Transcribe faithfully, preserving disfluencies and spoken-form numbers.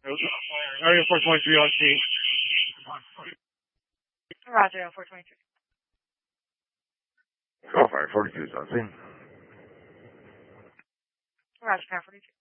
Area four twenty-three on scene. Roger, four twenty-three. Alpha forty-two is on scene. Roger, forty-two.